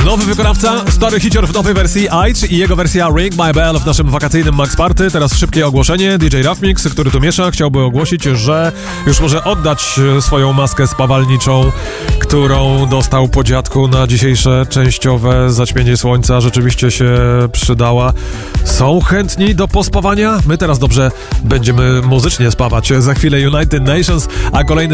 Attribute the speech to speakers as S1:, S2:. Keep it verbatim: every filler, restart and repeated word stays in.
S1: Nowy wykonawca, stary hicior w nowej wersji Aitch i jego wersja Ring My Bell w naszym wakacyjnym Max Party. Teraz szybkie ogłoszenie. D J Rafmix, który tu miesza, chciałby ogłosić, że już może oddać swoją maskę spawalniczą, którą dostał po dziadku na dzisiejsze częściowe zaćmienie słońca. Rzeczywiście się przydała. Są chętni do pospawania? My teraz dobrze będziemy muzycznie spawać. Za chwilę United Nations, a kolejny